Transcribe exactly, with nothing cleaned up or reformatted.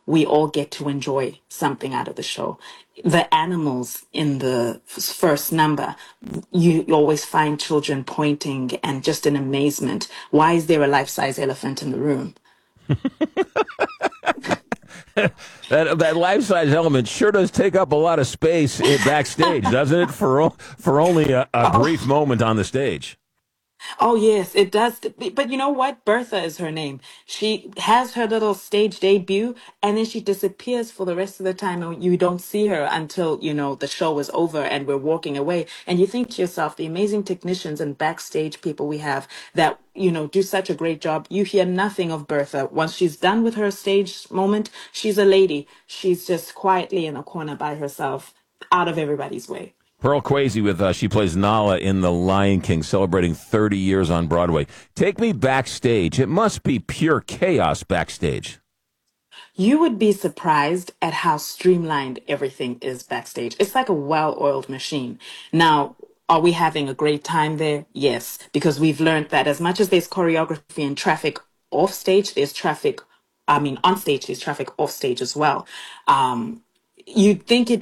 we all get to enjoy something out of the show. The animals in the f- first number, you, you always find children pointing and just in amazement. Why is there a life-size elephant in the room? That that life size element sure does take up a lot of space i- backstage, doesn't it? For o- for only a, a brief Oh, moment on the stage. oh yes, it does. But you know what? Bertha is her name. She has her little stage debut and then she disappears for the rest of the time and you don't see her until, you know, the show is over and we're walking away. And you think to yourself, the amazing technicians and backstage people we have that, you know, do such a great job. You hear nothing of Bertha. Once she's done with her stage moment, she's a lady. She's just quietly in a corner by herself, out of everybody's way. Pearl Kwesi with uh, she plays Nala in The Lion King, celebrating thirty years on Broadway. Take me backstage. It must be pure chaos backstage. You would be surprised at how streamlined everything is backstage. It's like a well-oiled machine. Now, are we having a great time there? Yes, because we've learned that as much as there's choreography and traffic off stage, there's traffic, I mean, on stage, there's traffic off stage as well. Um, you'd think it